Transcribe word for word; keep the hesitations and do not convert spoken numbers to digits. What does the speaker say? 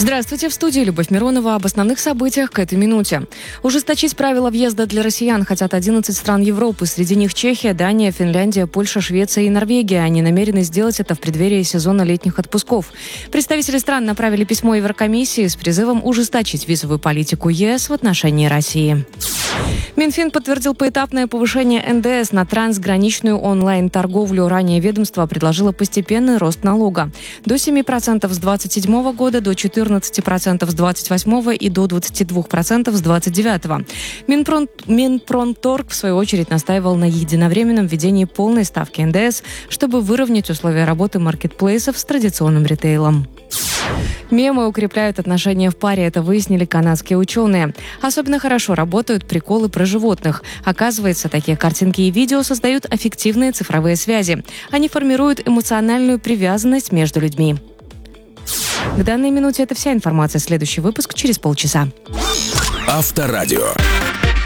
Здравствуйте, в студии Любовь Миронова. Об основных событиях к этой минуте. Ужесточить правила въезда для россиян хотят одиннадцать стран Европы. Среди них Чехия, Дания, Финляндия, Польша, Швеция и Норвегия. Они намерены сделать это в преддверии сезона летних отпусков. Представители стран направили письмо Еврокомиссии с призывом ужесточить визовую политику ЕС в отношении России. Минфин подтвердил поэтапное повышение эн дэ эс на трансграничную онлайн-торговлю. Ранее ведомство предложило постепенный рост налога. До семи процентов с двадцать седьмого года, до четырнадцати процентов с двадцать восьмого и до двадцати двух процентов с двадцать девятого. Минпром... Минпромторг, в свою очередь, настаивал на единовременном введении полной ставки эн дэ эс, чтобы выровнять условия работы маркетплейсов с традиционным ритейлом. Мемы укрепляют отношения в паре, это выяснили канадские ученые. Особенно хорошо работают приколы про животных. Оказывается, такие картинки и видео создают аффективные цифровые связи. Они формируют эмоциональную привязанность между людьми. К данной минуте это вся информация. Следующий выпуск через полчаса. Авторадио.